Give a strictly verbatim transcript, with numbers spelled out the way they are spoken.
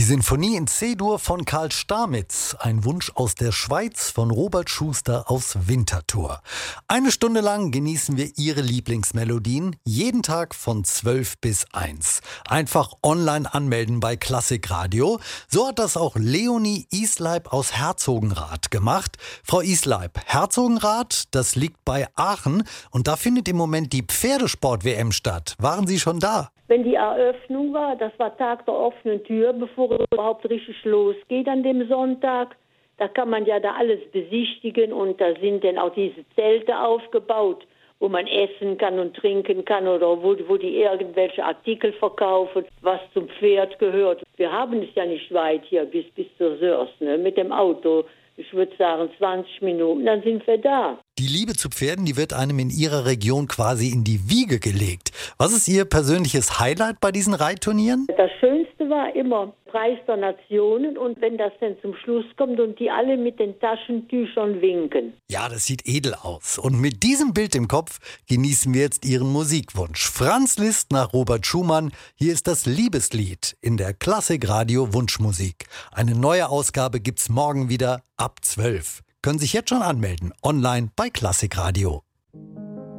Die Sinfonie in C-Dur von Karl Stamitz, ein Wunsch aus der Schweiz von Robert Schuster aus Winterthur. Eine Stunde lang genießen wir Ihre Lieblingsmelodien, jeden Tag von zwölf bis eins. Einfach online anmelden bei Klassikradio. So hat das auch Leonie Isleib aus Herzogenrath gemacht. Frau Isleib, Herzogenrath, das liegt bei Aachen und da findet im Moment die Pferdesport-W M statt. Waren Sie schon da? Wenn die Eröffnung war, das war Tag der offenen Tür, bevor es überhaupt richtig losgeht an dem Sonntag, da kann man ja da alles besichtigen und da sind dann auch diese Zelte aufgebaut, wo man essen kann und trinken kann oder wo, wo die irgendwelche Artikel verkaufen, was zum Pferd gehört. Wir haben es ja nicht weit hier bis, bis zur Sörs, ne, mit dem Auto. Ich würde sagen zwanzig Minuten, dann sind wir da. Die Liebe zu Pferden, die wird einem in Ihrer Region quasi in die Wiege gelegt. Was ist Ihr persönliches Highlight bei diesen Reitturnieren? Das Schönste war immer Preis der Nationen und wenn das dann zum Schluss kommt und die alle mit den Taschentüchern winken. Ja, das sieht edel aus. Und mit diesem Bild im Kopf genießen wir jetzt Ihren Musikwunsch. Franz Liszt nach Robert Schumann. Hier ist das Liebeslied in der Klassikradio Wunschmusik. Eine neue Ausgabe gibt's morgen wieder ab zwölf. Können sich jetzt schon anmelden, online bei Klassikradio.